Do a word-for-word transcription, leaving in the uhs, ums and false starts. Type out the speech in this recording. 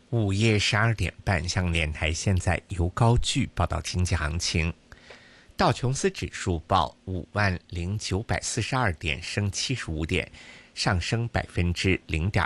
午夜十二点半，香港电台现在由高句报道经济行情。道琼斯指数报五万零九百四十二点，升七十五点，上升百分之零点